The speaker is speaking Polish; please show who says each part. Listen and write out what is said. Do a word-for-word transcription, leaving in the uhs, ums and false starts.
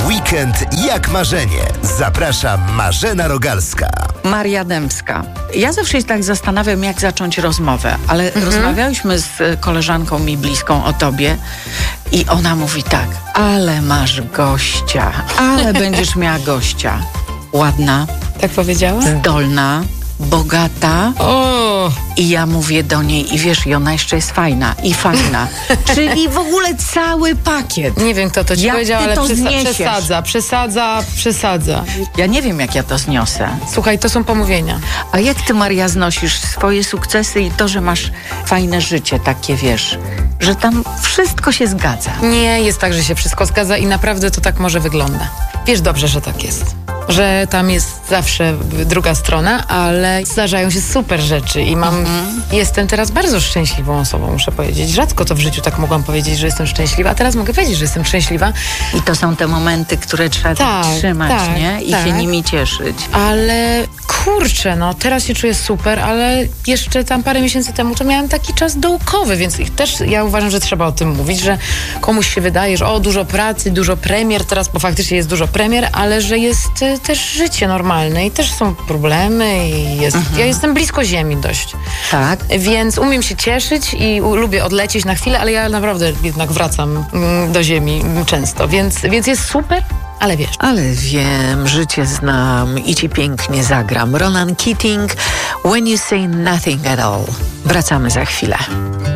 Speaker 1: Weekend jak marzenie. Zaprasza Marzena Rogalska.
Speaker 2: Maria Dębska. Ja zawsze się tak zastanawiam, jak zacząć rozmowę, ale mhm. rozmawiałyśmy z koleżanką mi bliską o tobie i ona mówi tak: ale masz gościa, ale będziesz miała gościa. Ładna.
Speaker 3: Tak powiedziała?
Speaker 2: Zdolna, bogata.
Speaker 3: O!
Speaker 2: I ja mówię do niej, i wiesz, i ona jeszcze jest fajna, i fajna. Czyli w ogóle cały pakiet.
Speaker 3: Nie wiem, kto to ci
Speaker 2: Jak
Speaker 3: powiedział,
Speaker 2: ty
Speaker 3: ale
Speaker 2: to
Speaker 3: przesa-
Speaker 2: zniesiesz?
Speaker 3: przesadza, przesadza, przesadza.
Speaker 2: Ja nie wiem, jak ja to zniosę.
Speaker 3: Słuchaj, to są pomówienia.
Speaker 2: A jak ty, Maria, znosisz swoje sukcesy i to, że masz fajne życie, takie, wiesz, że tam wszystko się zgadza?
Speaker 3: Nie jest tak, że się wszystko zgadza i naprawdę to tak może wygląda. Wiesz dobrze, że tak jest. Że tam jest zawsze druga strona, ale zdarzają się super rzeczy i mam, mhm. jestem teraz bardzo szczęśliwą osobą, muszę powiedzieć. Rzadko to w życiu tak mogłam powiedzieć, że jestem szczęśliwa, a teraz mogę powiedzieć, że jestem szczęśliwa.
Speaker 2: I to są te momenty, które trzeba
Speaker 3: tak,
Speaker 2: trzymać,
Speaker 3: tak,
Speaker 2: nie? I
Speaker 3: tak.
Speaker 2: się nimi cieszyć.
Speaker 3: Ale kurczę, no teraz się czuję super, ale jeszcze tam parę miesięcy temu to miałam taki czas dołkowy, więc ich też ja uważam, że trzeba o tym mówić, że komuś się wydaje, że o, dużo pracy, dużo premier, teraz, bo faktycznie jest dużo premier, ale że jest y, też życie normalne i też są problemy i jest, mhm. ja jestem blisko ziemi dość.
Speaker 2: Tak.
Speaker 3: Więc umiem się cieszyć i u, lubię odlecieć na chwilę, ale ja naprawdę jednak wracam mm, do ziemi mm, często, więc, więc jest super. Ale wiesz.
Speaker 2: Ale wiem, życie znam i ci pięknie zagram. Ronan Keating, When You Say Nothing at All. Wracamy za chwilę.